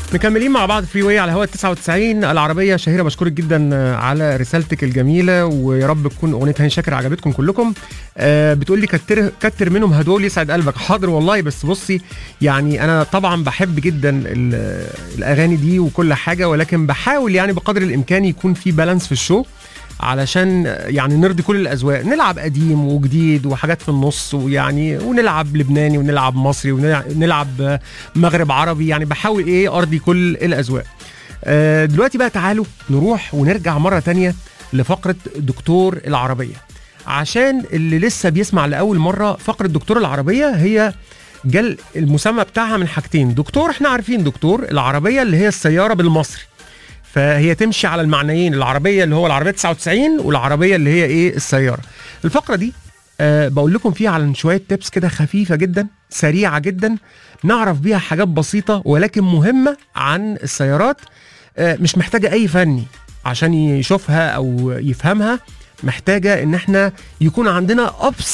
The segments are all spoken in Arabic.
مكملين مع بعض فري واي على هوا 99 العربية. شهيرة بشكرك جدا على رسالتك الجميلة، ويا رب تكون أغنية هاني شاكر عجبتكم كلكم. بتقول لي كتر منهم هدول يسعد قلبك. حاضر والله، بس بصي يعني أنا طبعا بحب جدا الأغاني دي وكل حاجة، ولكن بحاول يعني بقدر الإمكان يكون في بالانس في الشو علشان يعني نرضي كل الأذواق. نلعب قديم وجديد وحاجات في النص، ويعني ونلعب لبناني ونلعب مصري ونلعب مغرب عربي، يعني بحاول أرضي كل الأذواق. دلوقتي بقى تعالوا نروح ونرجع مرة تانية لفقرة دكتور العربية. عشان اللي لسه بيسمع لأول مرة، فقرة دكتور العربية هي جل المسمى بتاعها من حاجتين. دكتور احنا عارفين دكتور العربية اللي هي السيارة بالمصري، فهي تمشي على المعنيين، العربية اللي هو العربية 99 والعربية اللي هي السيارة. الفقرة دي بقول لكم فيها على شوية تيبس كده خفيفة جدا سريعة جدا، نعرف بيها حاجات بسيطة ولكن مهمة عن السيارات. مش محتاجة أي فني عشان يشوفها أو يفهمها، محتاجة إن احنا يكون عندنا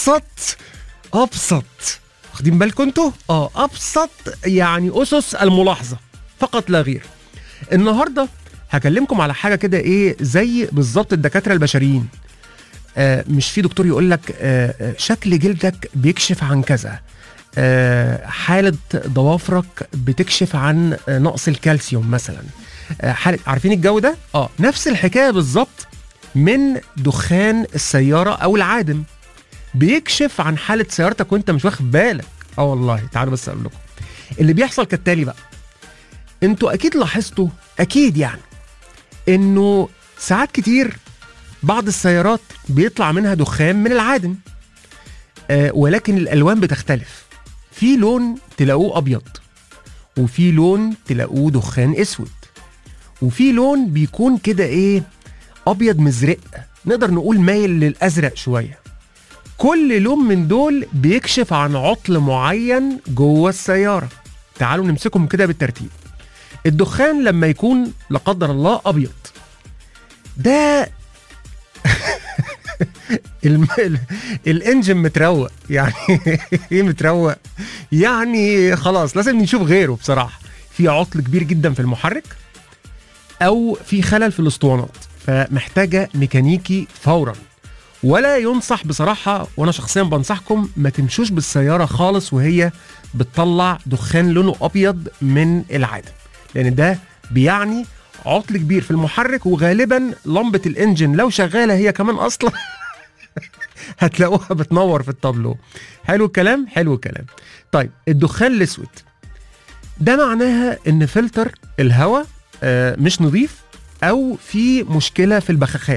أبسط واخدين بالكم انتوا؟ أبسط يعني أسس الملاحظة فقط لا غير. النهاردة هكلمكم على حاجة كده زي بالظبط الدكاترة البشريين. مش في دكتور يقول لك شكل جلدك بيكشف عن كذا، حالة ضوافرك بتكشف عن نقص الكالسيوم مثلا، حالة، عارفين الجو ده؟ نفس الحكاية بالظبط من دخان السيارة أو العادم، بيكشف عن حالة سيارتك وانت مش واخد بالك. والله تعالوا بس أقول لكم اللي بيحصل كالتالي بقى. انتوا أكيد لاحظتوا، أكيد يعني، انه ساعات كتير بعض السيارات بيطلع منها دخان من العادم، ولكن الالوان بتختلف. في لون تلاقوه ابيض، وفي لون تلاقوه دخان اسود، وفي لون بيكون كده ابيض مزرق، نقدر نقول مايل للازرق شويه. كل لون من دول بيكشف عن عطل معين جوه السياره. تعالوا نمسكهم كده بالترتيب. الدخان لما يكون لا قدر الله ابيض، ده الانجن متروق يعني. ايه متروق؟ يعني خلاص لازم نشوف غيره بصراحه. في عطل كبير جدا في المحرك، او في خلل في الاسطوانات، فمحتاجه ميكانيكي فورا. ولا ينصح بصراحه، وانا شخصيا بنصحكم ما تمشوش بالسياره خالص وهي بتطلع دخان لونه ابيض من العادم، لان ده بيعني عطل كبير في المحرك، وغالبا لمبة الانجن لو شغالة هي كمان اصلا هتلاقوها بتنور في التابلو. حلو الكلام، حلو الكلام. طيب الدخان الاسود ده معناها ان فلتر الهواء مش نظيف، او في مشكلة في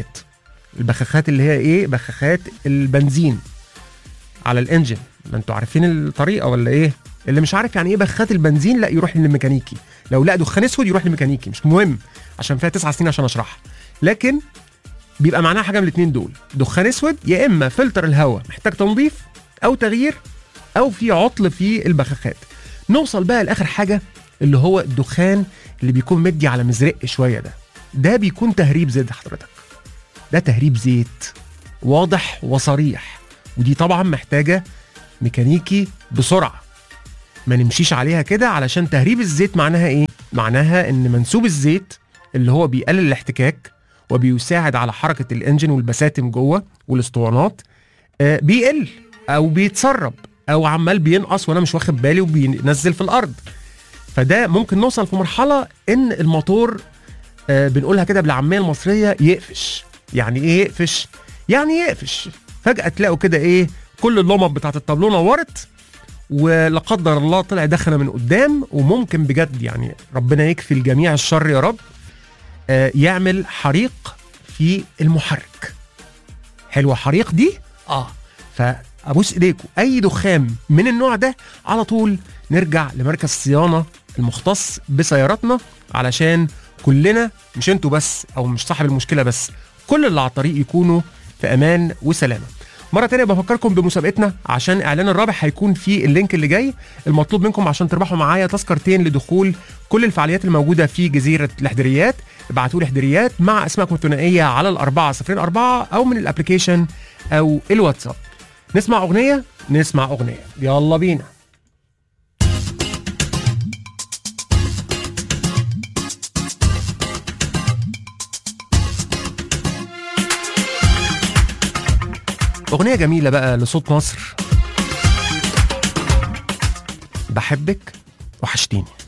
البخاخات اللي هي بخاخات البنزين على الانجن. ما انتوا عارفين الطريقة ولا اللي مش عارف يعني بخاخات البنزين، لا يروح للميكانيكي. لو لا دخان اسود يروح للميكانيكي، مش مهم عشان فيها 9 سنين عشان اشرحها، لكن بيبقى معناها حاجه من الاثنين دول. دخان اسود يا اما فلتر الهواء محتاج تنظيف او تغيير، او في عطل في البخاخات. نوصل بقى لاخر حاجه اللي هو الدخان اللي بيكون مدي على مزرق شويه. ده بيكون تهريب زيت حضرتك، ده تهريب زيت واضح وصريح، ودي طبعا محتاجه ميكانيكي بسرعه. ما نمشيش عليها كده، علشان تهريب الزيت معناها معناها ان منسوب الزيت اللي هو بيقلل الاحتكاك وبيساعد على حركة الانجن والبساتم جوه والاسطوانات بيقل او بيتسرب او عمال بينقص وانا مش واخد بالي وبينزل في الارض. فده ممكن نوصل في مرحلة ان الموتور بنقولها كده بالعامية المصرية يقفش. يعني يقفش؟ يعني يقفش فجأة تلاقوا كده كل اللمب بتاعت التابلو نورت، ولا قدر الله طلع دخنه من قدام، وممكن بجد يعني ربنا يكفي الجميع الشر يا رب يعمل حريق في المحرك. حلوه حريق دي؟ فابوس ايديكم اي دخان من النوع ده على طول نرجع لمركز صيانه المختص بسياراتنا، علشان كلنا، مش انتوا بس او مش صاحب المشكله بس، كل اللي على الطريق يكونوا في امان وسلامه. مرة تانية بفكركم بمسابقتنا، عشان اعلان الرابح هيكون في اللينك اللي جاي. المطلوب منكم عشان تربحوا معايا تذكرتين لدخول كل الفعاليات الموجودة في جزيرة الحدريات. ابعتوا لي حدريات مع اسماءكم الثنائية على 404 او من الابليكيشن او الواتساب. نسمع اغنية، يلا بينا. اغنيه جميله بقى لصوت مصر، بحبك وحشتيني.